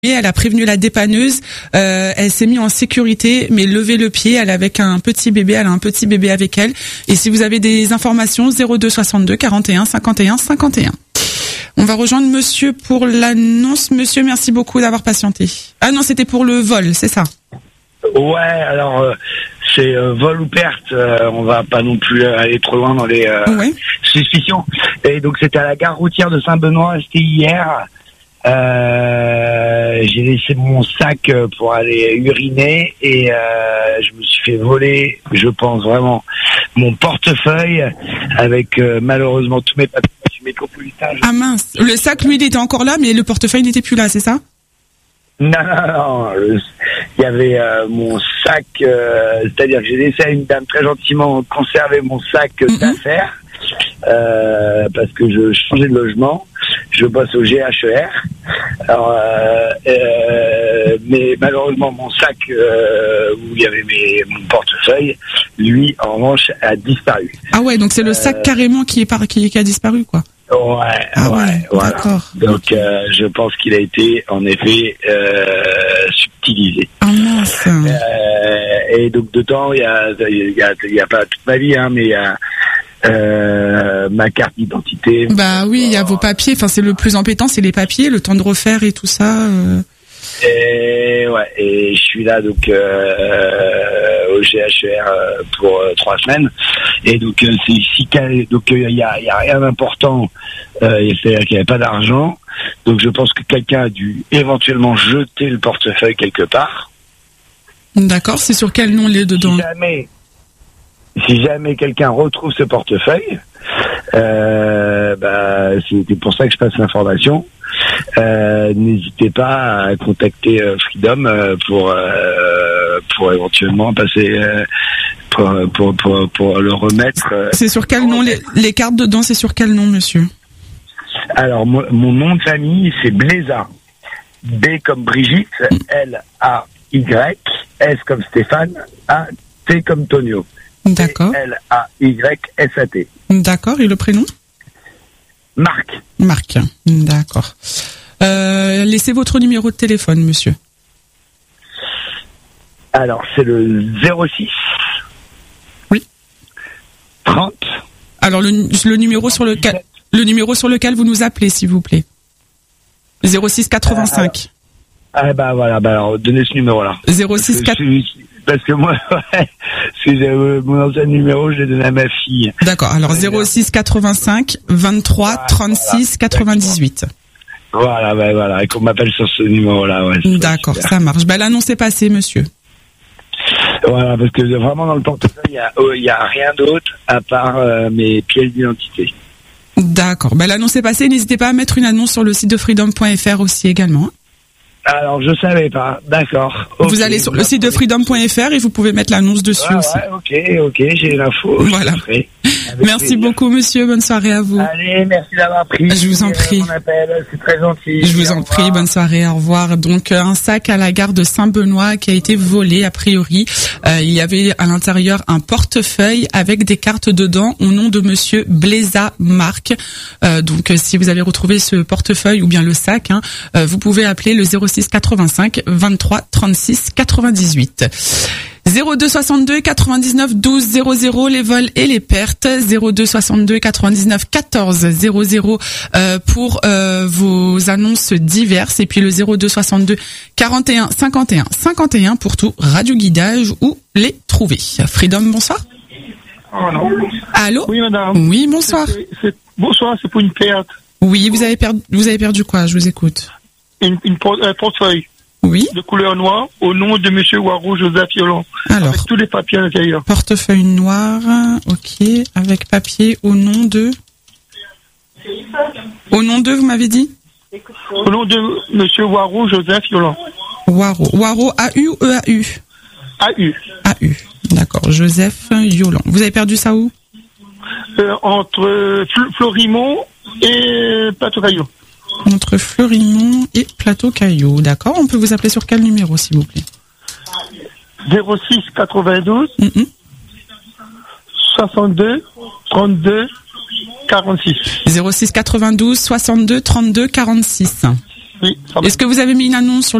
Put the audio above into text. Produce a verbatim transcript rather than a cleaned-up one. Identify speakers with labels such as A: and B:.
A: Elle a prévenu la dépanneuse, euh, elle s'est mise en sécurité, mais levez le pied, elle est avec un petit bébé, elle a un petit bébé avec elle. Et si vous avez des informations, zéro deux soixante-deux quarante et un cinquante et un cinquante et un. On va rejoindre monsieur pour l'annonce. Monsieur, merci beaucoup d'avoir patienté. Ah non, c'était pour le vol, c'est ça?
B: Ouais, alors euh, c'est euh, vol ou perte, euh, on va pas non plus aller trop loin dans les euh,
A: ouais.
B: suspicions. Et donc c'était à la gare routière de Saint-Benoît, c'était hier. Euh, j'ai laissé mon sac pour aller uriner et euh, je me suis fait voler, je pense vraiment, mon portefeuille avec euh, malheureusement tous mes papiers métropolitains.
A: Ah mince, le sac lui il était encore là mais le portefeuille n'était plus là, c'est ça?
B: Non, non, non, le, il y avait euh, mon sac, euh, c'est-à-dire que j'ai laissé à une dame très gentiment conserver mon sac mm-hmm. d'affaires euh, parce que je changeais de logement. Je bosse au G H E R. Alors, euh, euh, mais malheureusement, mon sac euh, où il y avait mes, mon portefeuille, lui, en revanche, a disparu.
A: Ah ouais, donc c'est le sac euh, carrément qui est par, qui, qui a disparu, quoi.
B: Ouais,
A: ah
B: ouais,
A: ouais
B: voilà.
A: D'accord.
B: Donc, euh, je pense qu'il a été, en effet, euh, subtilisé.
A: Ah mince.
B: Euh, et donc, dedans, il y a, il y a, il y a pas toute ma vie, hein, mais il y a Euh, ma carte d'identité.
A: Bah oui, il y a vos papiers. Enfin, c'est le plus embêtant, c'est les papiers, le temps de refaire et tout ça. Euh...
B: Et ouais, et je suis là donc euh, au G H E R pour euh, trois semaines. Et donc euh, c'est ici qu'il donc il euh, y a il y a rien d'important. Euh, c'est-à-dire qu'il n'y avait pas d'argent. Donc je pense que quelqu'un a dû éventuellement jeter le portefeuille quelque part.
A: D'accord. C'est sur quel nom les dedans?
B: Si jamais Si jamais quelqu'un retrouve ce portefeuille, euh, bah, c'était pour ça que je passe l'information. Euh, n'hésitez pas à contacter euh, Freedom euh, pour euh, pour éventuellement passer euh, pour, pour pour pour le remettre. Euh,
A: c'est sur quel nom les, les cartes dedans? C'est sur quel nom, monsieur?
B: Alors mon, mon nom de famille c'est Bléza. B comme Brigitte, L A Y, S comme Stéphane, A T comme Tonio.
A: D'accord.
B: L A Y S A T.
A: D'accord, et le prénom?
B: Marc.
A: Marc, d'accord. Euh, laissez votre numéro de téléphone, monsieur.
B: Alors, c'est le zéro six.
A: Oui.
B: trente.
A: Alors, le, le numéro sur lequel, le numéro sur lequel vous nous appelez, s'il vous plaît. zéro six quatre-vingt-cinq.
B: Ah, ah bah voilà, bah alors, donnez ce numéro-là.
A: zéro six quatre.
B: Parce que moi, ouais, si j'ai mon ancien numéro, je l'ai donné à ma fille.
A: D'accord. Alors zéro six quatre-vingt-cinq vingt-trois trente-six quatre-vingt-dix-huit.
B: Voilà, ben voilà, et qu'on m'appelle sur ce numéro-là. Ouais,
A: d'accord, ça marche. Ben l'annonce est passée, monsieur.
B: Voilà, parce que vraiment dans le portefeuille, il y a, oh, il y a rien d'autre à part euh, mes pièces d'identité.
A: D'accord. Ben l'annonce est passée. N'hésitez pas à mettre une annonce sur le site de freedom point f r aussi également.
B: Alors, je savais pas. D'accord. Okay.
A: Vous allez sur le site de freedom point f r et vous pouvez mettre l'annonce dessus
B: ah,
A: aussi.
B: Ouais, ok, ok, j'ai l'info.
A: Voilà. Merci plaisir. Beaucoup, monsieur. Bonne soirée à vous.
B: Allez, merci d'avoir pris.
A: Je vous en prie.
B: Mon appel, c'est très gentil.
A: Je vous en prie. Bonne soirée. Au revoir. Donc, un sac à la gare de Saint-Benoît qui a été volé, a priori. Euh, il y avait à l'intérieur un portefeuille avec des cartes dedans au nom de monsieur Bléza Marc. Euh, donc, si vous avez retrouvé ce portefeuille ou bien le sac, hein, euh, vous pouvez appeler le zéro six quatre-vingt-cinq vingt-trois trente-six quatre-vingt-dix-huit. zéro deux soixante-deux quatre-vingt-dix-neuf douze zéro zéro les vols et les pertes, zéro deux soixante-deux quatre-vingt-dix-neuf quatorze zéro zéro euh, pour euh, vos annonces diverses, et puis le zéro deux soixante-deux quarante et un cinquante et un cinquante et un pour tout radio guidage ou les trouver. Freedom, bonsoir.
C: Oh non.
A: Allô?
C: Oui, madame.
A: Oui, bonsoir.
C: C'est, c'est, bonsoir, c'est pour une perte.
A: Oui, vous avez perdu, vous avez perdu quoi? Je vous écoute.
C: Une, une un portefeuille.
A: Oui.
C: De couleur noire, au nom de monsieur Warou Joseph Yolon.
A: Alors.
C: Avec tous les papiers à l'intérieur.
A: Portefeuille noir, ok, avec papier au nom de. Au nom de, vous m'avez dit?
C: Au nom de monsieur Warou Joseph Yolon.
A: Waro. Waro, A U ou E A U?
C: A U.
A: A U. D'accord. Joseph Yolon. Vous avez perdu ça où?
C: euh, Entre Florimont et Plateau-Caillou.
A: Entre Fleurimont et Plateau-Caillou. D'accord. On peut vous appeler sur quel numéro, s'il vous plaît?
C: zéro six quatre-vingt-douze
A: mm-hmm.
C: soixante-deux trente-deux quarante-six.
A: zéro six quatre-vingt-douze soixante-deux trente-deux quarante-six.
C: Oui, ça va.
A: Est-ce que vous avez mis une annonce sur